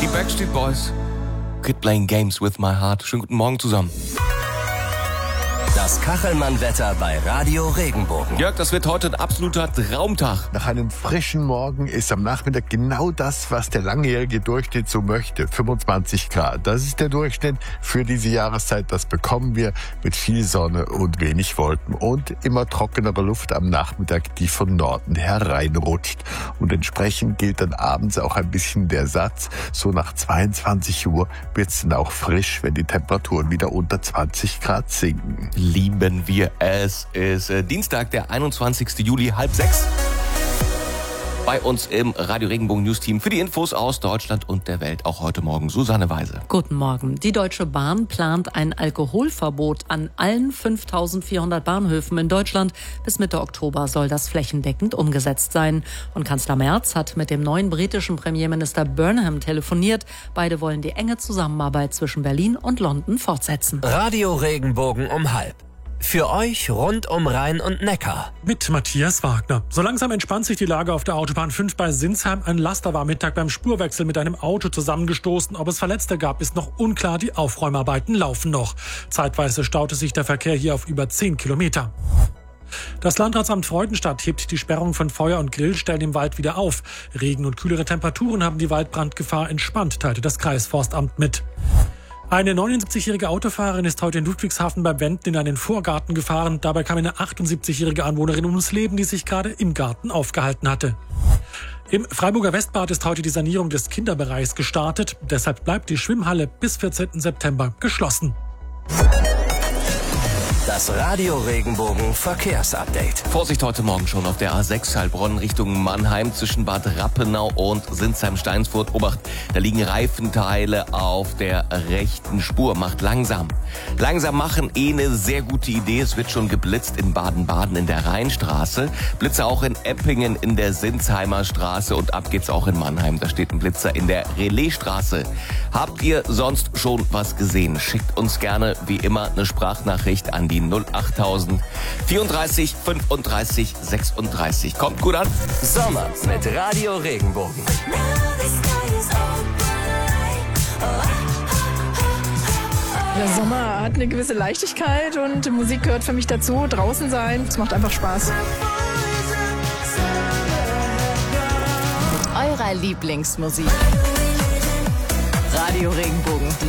Die Backstreet Boys. Quit playing games with my heart. Schönen guten Morgen zusammen. Das Kachelmann-Wetter bei Radio Regenbogen. Jörg, das wird heute ein absoluter Traumtag. Nach einem frischen Morgen ist am Nachmittag genau das, was der langjährige Durchschnitt so möchte. 25 Grad. Das ist der Durchschnitt für diese Jahreszeit. Das bekommen wir mit viel Sonne und wenig Wolken. Und immer trockenere Luft am Nachmittag, die von Norden hereinrutscht. Und entsprechend gilt dann abends auch ein bisschen der Satz, so nach 22 Uhr wird es dann auch frisch, wenn die Temperaturen wieder unter 20 Grad sinken. Lieben wir es. Ist Dienstag, der 21. Juli, 5:30. Bei uns im Radio Regenbogen News Team für die Infos aus Deutschland und der Welt auch heute Morgen Susanne Weise. Guten Morgen. Die Deutsche Bahn plant ein Alkoholverbot an allen 5.400 Bahnhöfen in Deutschland. Bis Mitte Oktober soll das flächendeckend umgesetzt sein. Und Kanzler Merz hat mit dem neuen britischen Premierminister Burnham telefoniert. Beide wollen die enge Zusammenarbeit zwischen Berlin und London fortsetzen. Radio Regenbogen um 5:30. Für euch rund um Rhein und Neckar. Mit Matthias Wagner. So langsam entspannt sich die Lage auf der Autobahn 5 bei Sinsheim. Ein Laster war am Mittag beim Spurwechsel mit einem Auto zusammengestoßen. Ob es Verletzte gab, ist noch unklar. Die Aufräumarbeiten laufen noch. Zeitweise staute sich der Verkehr hier auf über 10 Kilometer. Das Landratsamt Freudenstadt hebt die Sperrung von Feuer- und Grillstellen im Wald wieder auf. Regen und kühlere Temperaturen haben die Waldbrandgefahr entspannt, teilte das Kreisforstamt mit. Eine 79-jährige Autofahrerin ist heute in Ludwigshafen bei Wenden in einen Vorgarten gefahren. Dabei kam eine 78-jährige Anwohnerin ums Leben, die sich gerade im Garten aufgehalten hatte. Im Freiburger Westbad ist heute die Sanierung des Kinderbereichs gestartet. Deshalb bleibt die Schwimmhalle bis 14. September geschlossen. Das Radio Regenbogen Verkehrsupdate. Vorsicht heute Morgen schon auf der A6 Heilbronn Richtung Mannheim zwischen Bad Rappenau und Sinsheim-Steinsfurt. Obacht, da liegen Reifenteile auf der rechten Spur. Macht langsam. Langsam machen eine sehr gute Idee. Es wird schon geblitzt in Baden-Baden in der Rheinstraße. Blitzer auch in Eppingen in der Sinsheimer Straße und ab geht's auch in Mannheim. Da steht ein Blitzer in der Relaisstraße. Habt ihr sonst schon was gesehen? Schickt uns gerne wie immer eine Sprachnachricht an die 08000 34 35 36. Kommt gut an. Sommer mit Radio Regenbogen. Der Sommer hat eine gewisse Leichtigkeit und Musik gehört für mich dazu. Draußen sein, es macht einfach Spaß. Eurer Lieblingsmusik. Radio Regenbogen,